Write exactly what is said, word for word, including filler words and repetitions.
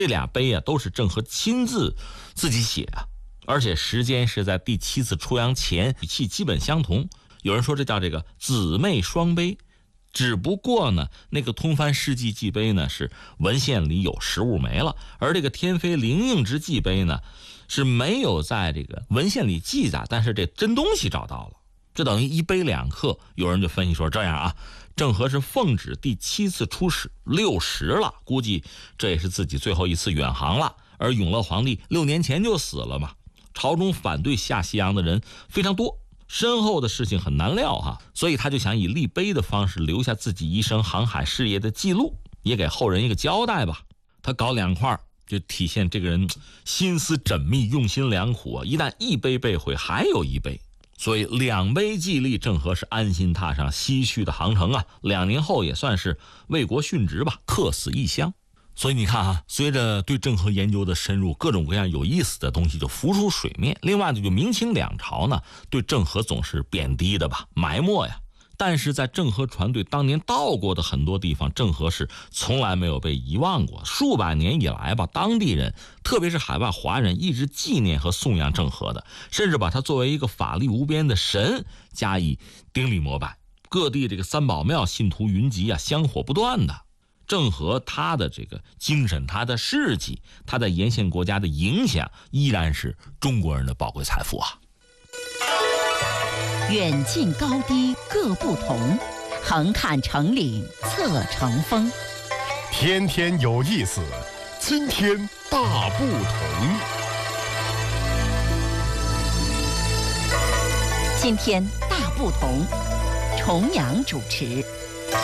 这俩碑啊都是郑和亲自自己写啊，而且时间是在第七次出洋前，语气基本相同。有人说这叫这个姊妹双碑，只不过呢，那个通幡世纪祭碑呢是文献里有实物没了，而这个天妃灵应之祭碑呢是没有在这个文献里记载，但是这真东西找到了，这等于一碑两刻。有人就分析说这样啊，郑和是奉旨第七次出使，六十了，估计这也是自己最后一次远航了。而永乐皇帝六年前就死了嘛，朝中反对下西洋的人非常多，身后的事情很难料哈，所以他就想以立碑的方式留下自己一生航海事业的记录，也给后人一个交代吧。他搞两块，就体现这个人心思缜密，用心良苦啊！一旦一碑被毁，还有一碑，所以两碑既立，郑和是安心踏上西去的航程啊。两年后也算是为国殉职吧，客死异乡。所以你看啊，随着对郑和研究的深入，各种各样有意思的东西就浮出水面。另外呢，就明清两朝呢，对郑和总是贬低的吧，埋没呀。但是在郑和船队当年到过的很多地方，郑和是从来没有被遗忘过。数百年以来吧，当地人特别是海外华人一直纪念和颂扬郑和的，甚至把他作为一个法力无边的神加以顶礼膜拜。各地这个三宝庙信徒云集啊，香火不断的。郑和他的这个精神，他的事迹，他在沿线国家的影响，依然是中国人的宝贵财富啊。 远近高低各不同，横看成岭侧成峰。 天天有意思，今天大不同。 今天大不同，重阳主持。